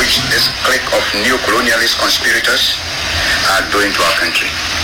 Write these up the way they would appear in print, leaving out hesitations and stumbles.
which this clique of neo-colonialist conspirators are doing to our country.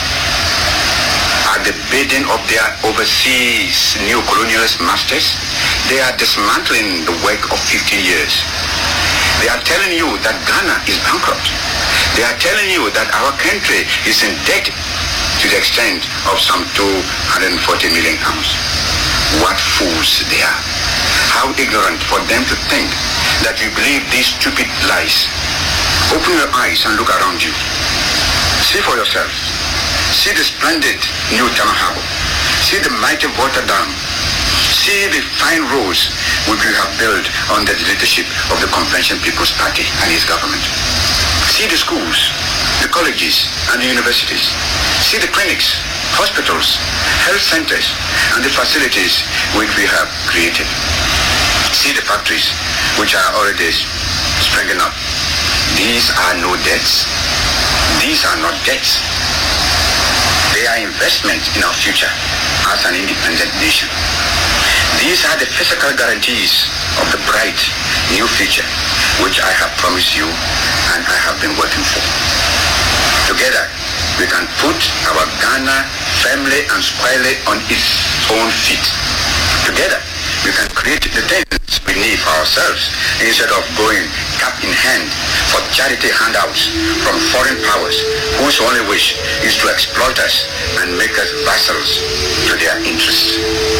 At the bidding of their overseas neo-colonialist masters, they are dismantling the work of 50 years. They are telling you that Ghana is bankrupt. They are telling you that our country is in debt to the extent of some 240 million pounds. What fools they are. How ignorant for them to think that you believe these stupid lies. Open your eyes and look around you. See for yourself. See the splendid new Tama Harbor. See the mighty water dam. See the fine roads which we have built under the leadership of the Convention People's Party and its government. See the schools, the colleges and the universities. See the clinics, hospitals, health centers and the facilities which we have created. See the factories which are already springing up. These are no debts. These are not debts. They are investments in our future as an independent nation. These are the physical guarantees of the bright new future which I have promised you and I have been working for. Together, we can put our Ghana firmly and squarely on its own feet. Together, we can create the things we need for ourselves instead of going cap in hand for charity handouts from foreign powers whose only wish is to exploit us and make us vassals to their interests.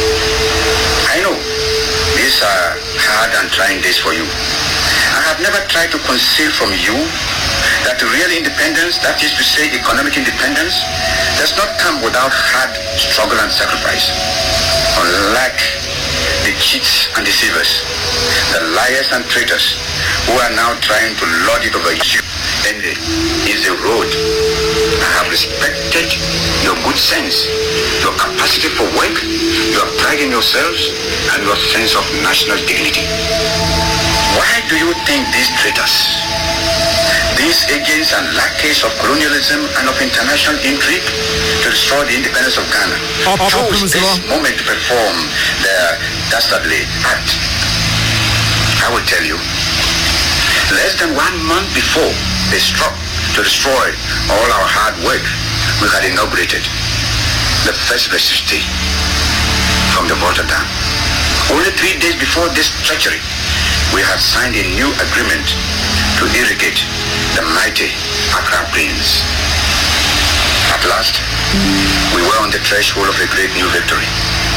I know these are hard and trying days for you. I have never tried to conceal from you that real independence, that is to say economic independence, does not come without hard struggle and sacrifice. Unlike the cheats and deceivers, the liars and traitors who are now trying to lord it over you, then is the road. I have respected your good sense, your capacity for work, your pride in yourselves, and your sense of national dignity. Why do you think these traitors, these agents and lackeys of colonialism and of international intrigue to destroy the independence of Ghana, chose this moment to perform their dastardly act? I will tell you, less than 1 month before they struck to destroy all our hard work, we had inaugurated the first electricity from the water dam. Only 3 days before this treachery, we had signed a new agreement to irrigate the mighty Accra Plains. At last, we were on the threshold of a great new victory.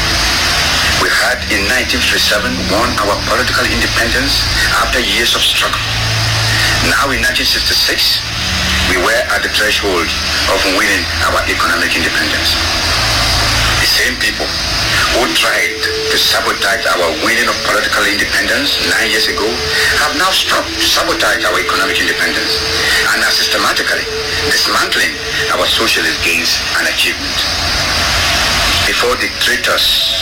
We had in 1957 won our political independence after years of struggle. Now in 1966, we were at the threshold of winning our economic independence. The same people who tried to sabotage our winning of political independence 9 years ago have now stopped to sabotage our economic independence and are systematically dismantling our socialist gains and achievements. Before the traitors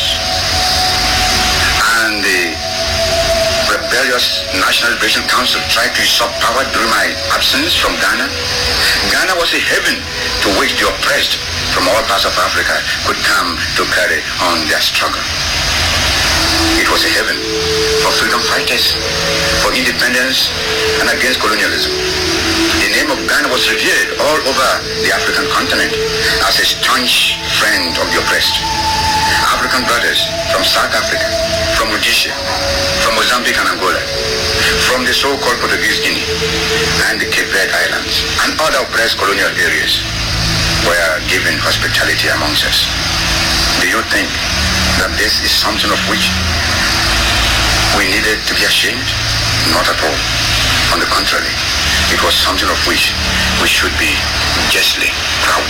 and the rebellious National Liberation Council tried to usurp power during my absence from Ghana, Ghana was a haven to which the oppressed from all parts of Africa could come to carry on their struggle. It was a haven for freedom fighters, for independence and against colonialism. The name of Ghana was revered all over the African continent as a staunch friend of the oppressed. African brothers from South Africa, from Rhodesia, from Mozambique and Angola, from the so-called Portuguese Guinea and the Cape Verde Islands and other oppressed colonial areas were given hospitality amongst us. Do you think that this is something of which we needed to be ashamed? Not at all. On the contrary, it was something of which we should be justly proud.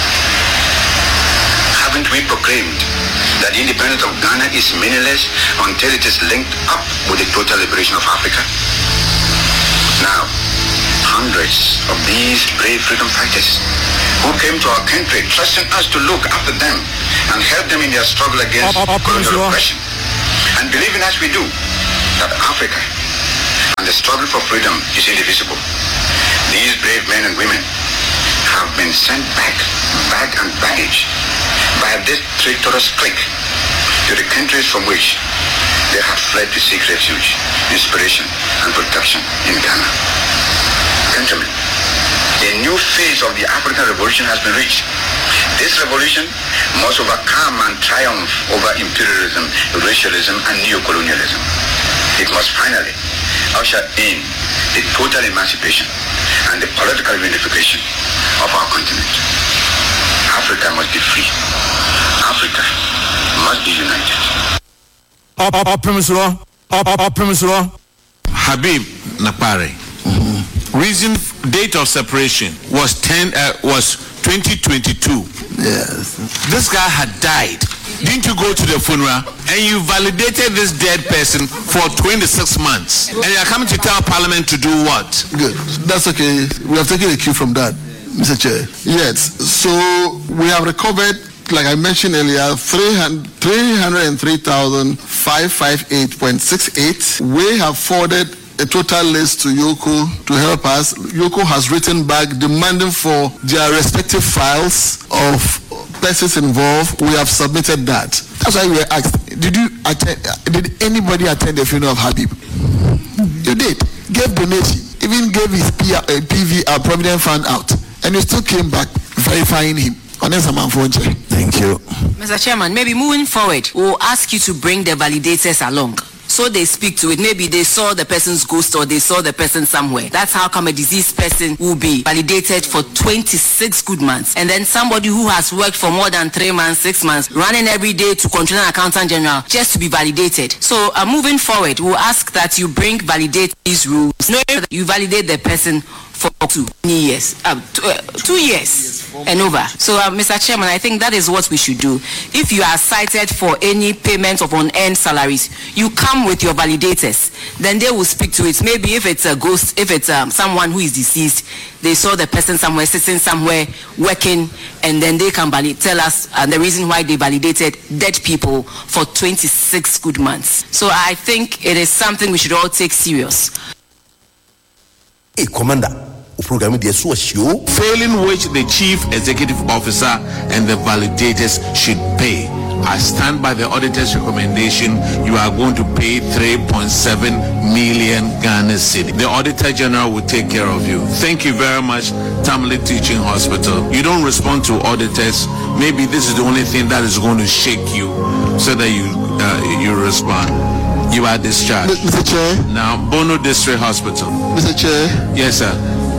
Haven't we proclaimed that the independence of Ghana is meaningless until it is linked up with the total liberation of Africa? Now, hundreds of these brave freedom fighters who came to our country trusting us to look after them and help them in their struggle against colonial oppression, and believing as we do that Africa and the struggle for freedom is indivisible. These brave men and women have been sent back, bag and baggage, by this traitorous clique to the countries from which they have fled to seek refuge, inspiration and protection in Ghana. Gentlemen, a new phase of the African Revolution has been reached. This revolution must overcome and triumph over imperialism, racialism, and neocolonialism. It must finally usher in the total emancipation and the political unification of our continent. Africa must be free. Africa must be united. Habib Napare. Reason date of separation was 2022. Yes. This guy had died. Didn't you go to the funeral and you validated this dead person for 26 months? And you're coming to tell Parliament to do what? Good. That's okay. We have taken a cue from that, Mr. Chair. Yes. So we have recovered, like I mentioned earlier, 303,558.68. We have forwarded a total list to Yoko to help us. Yoko has written back demanding for their respective files of persons involved. We have submitted that. That's why we were asked, did anybody attend the funeral of Habib? You did. Gave donation, even gave his PV, Provident Fund out, and you still came back verifying him. Thank you. Mr. Chairman, maybe moving forward, we'll ask you to bring the validators along. So they speak to it. Maybe they saw the person's ghost or they saw the person somewhere. That's how come a deceased person will be validated for 26 good months. And then somebody who has worked for more than 3 months, 6 months, running every day to Controller and Accountant General just to be validated. So moving forward, we'll ask that you validate these rules. Knowing that you validate the person for 2 years, 2 years and over. So, Mr. Chairman, I think that is what we should do. If you are cited for any payment of unearned salaries, you come with your validators. Then they will speak to it. Maybe if it's a ghost, if it's someone who is deceased, they saw the person somewhere, sitting somewhere, working, and then they can tell us the reason why they validated dead people for 26 good months. So I think it is something we should all take serious. Hey, Commander, failing which the chief executive officer and the validators should pay. I stand by the auditor's recommendation. You are going to pay 3.7 million Ghana cedi. The Auditor General will take care of you. Thank you very much, Tamale Teaching Hospital. You don't respond to auditors. Maybe this is the only thing that is going to shake you so that you respond. You are discharged. Mr. Chair. Now, Bono District Hospital. Mr. Chair. Yes, sir.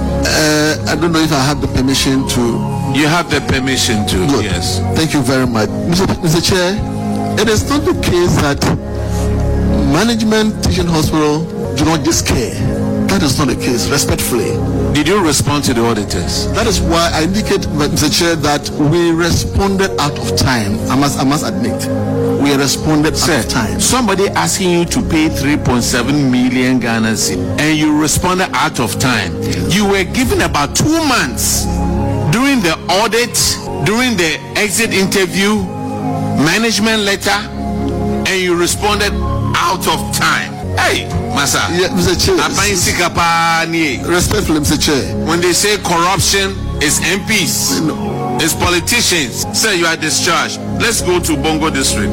I don't know if I have the permission to. You have the permission to. Good. Yes. Thank you very much, Mr. Chair. It is not the case that management teaching hospital do not just care. That is not the case. Respectfully. Did you respond to the auditors? That is why I indicate, Mr. Chair, that we responded out of time. I must admit. We responded out of time. Somebody asking you to pay 3.7 million Ghana cedi and you responded out of time. You were given about 2 months during the audit, during the exit interview, management letter, and you responded out of time. Hey, Masa. Yeah, Mr. Chair. Respectfully, Mr. Chair. When they say corruption is MPs, it's politicians. Sir, you are discharged. Let's go to Bongo District.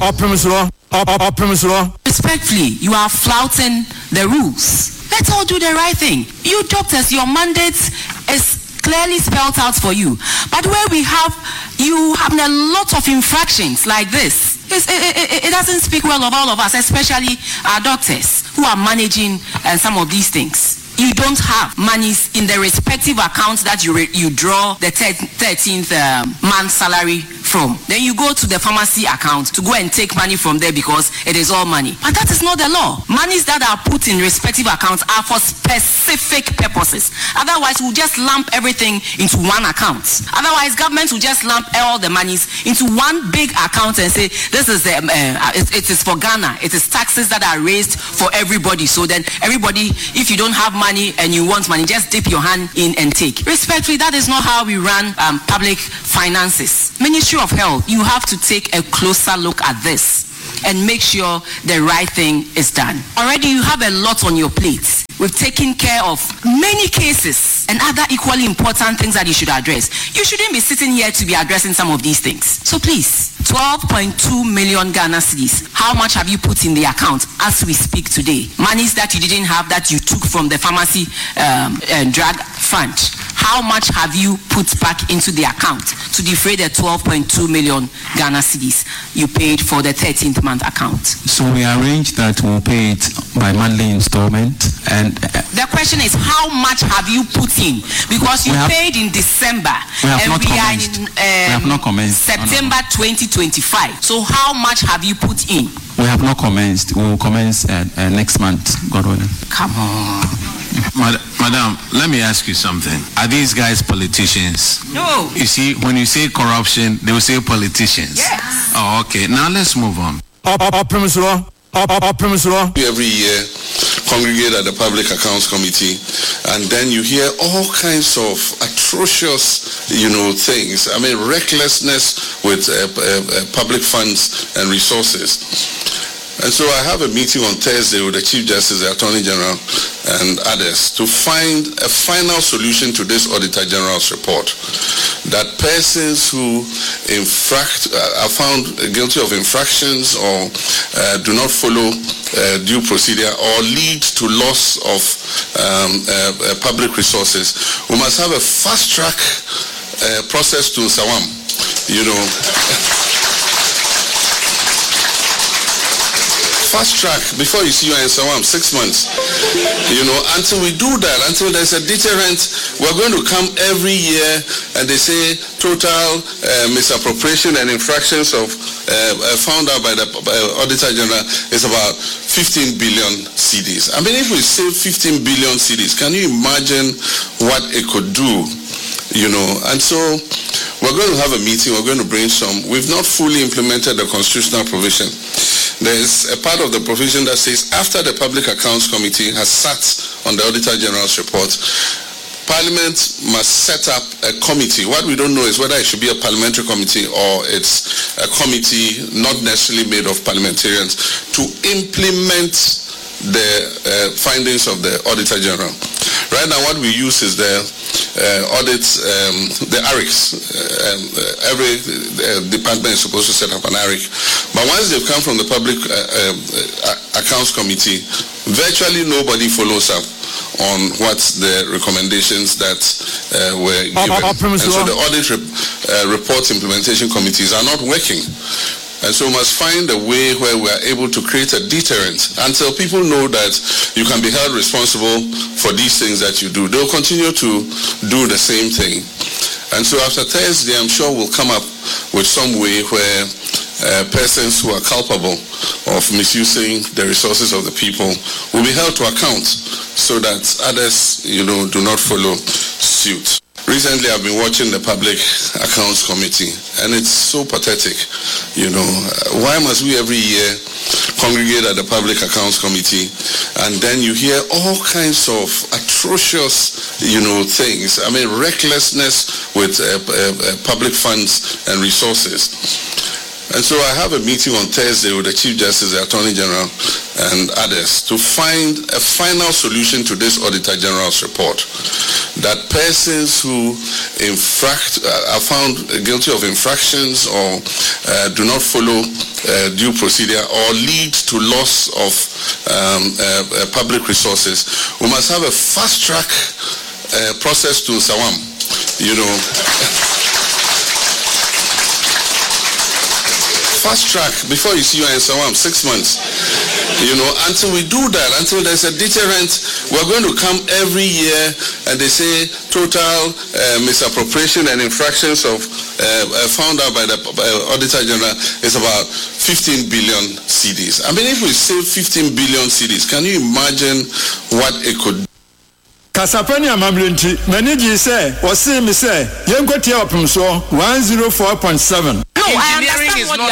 Respectfully, you are flouting the rules. Let's all do the right thing. You doctors, your mandate is clearly spelled out for you. But where you have a lot of infractions like this, it doesn't speak well of all of us, especially our doctors who are managing some of these things. You don't have monies in the respective accounts that you draw the 13th month salary from. Then you go to the pharmacy account to go and take money from there because it is all money. But that is not the law. Monies that are put in respective accounts are for specific purposes. Otherwise, we'll just lump everything into one account. Otherwise, government will just lump all the monies into one big account and say, this is it is for Ghana. It is taxes that are raised for everybody. So then everybody, if you don't have money and you want money, just dip your hand in and take. Respectfully, that is not how we run public finances. Ministry of Health, you have to take a closer look at this and make sure the right thing is done. Already you have a lot on your plate. We've taken care of many cases and other equally important things that you should address. You shouldn't be sitting here to be addressing some of these things. So please, 12.2 million Ghana cedis. How much have you put in the account as we speak today? Monies that you didn't have that you took from the pharmacy drug fund. How much have you put back into the account to defray the 12.2 million Ghana cedis you paid for the 13th month account? So we arranged that we'll pay it by monthly installment. And the question is, how much have you put in? Because you paid in December and we have not commenced. September 2025. So how much have you put in? We have not commenced. We will commence next month, God willing. Come on. Madam, let me ask you something. Are these guys politicians? No. You see, when you say corruption, they will say politicians. Yes. Oh, okay. Now let's move on. Every year, congregate at the Public Accounts Committee, and then you hear all kinds of atrocious, things. I mean, recklessness with public funds and resources. And so I have a meeting on Thursday with the Chief Justice, the Attorney General, and others to find a final solution to this Auditor General's report. That persons who are found guilty of infractions or do not follow due procedure or lead to loss of public resources, we must have a fast-track process to Nsawam, fast track before you see you in Nsawam, 6 months. Until we do that, until there's a deterrent, we're going to come every year and they say total misappropriation and infractions of found out by the Auditor General is about 15 billion cedis. I mean, if we save 15 billion cedis, can you imagine what it could do? And so we're going to have a meeting, we're going to brainstorm. We've not fully implemented the constitutional provision. There's a part of the provision that says after the Public Accounts Committee has sat on the Auditor General's report, Parliament must set up a committee. What we don't know is whether it should be a parliamentary committee or it's a committee not necessarily made of parliamentarians to implement the findings of the Auditor General. Right now what we use is the audits, the ARICs. Every department is supposed to set up an ARIC. But once they've come from the Public Accounts Committee, virtually nobody follows up on what the recommendations that were given. And so the audit report implementation committees are not working. And so we must find a way where we are able to create a deterrent until people know that you can be held responsible for these things that you do. They'll continue to do the same thing. And so after Thursday, I'm sure we'll come up with some way where persons who are culpable of misusing the resources of the people will be held to account so that others, do not follow suit. Recently, I've been watching the Public Accounts Committee, and it's so pathetic. Why must we every year congregate at the Public Accounts Committee, and then you hear all kinds of atrocious, things. I mean, recklessness with public funds and resources. And so I have a meeting on Thursday with the Chief Justice, the Attorney General, and others to find a final solution to this Auditor General's report. That persons who are found guilty of infractions or do not follow due procedure or lead to loss of public resources, we must have a fast-track process to Nsawam. Fast track before you see you in Nsawam, 6 months. Until we do that, until there's a deterrent, we're going to come every year and they say total misappropriation and infractions of found out by the Auditor General is about 15 billion cedis. I mean, if we save 15 billion cedis, can you imagine what it could do? Kasapani amablinti maniji say wasi mi say yenkotia opumso 104.7. No, I understand what